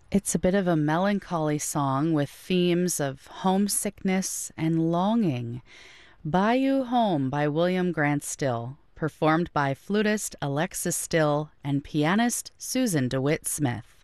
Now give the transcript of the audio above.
It's a bit of a melancholy song with themes of homesickness and longing. Bayou Home by William Grant Still, performed by flutist Alexis Still and pianist Susan DeWitt Smith.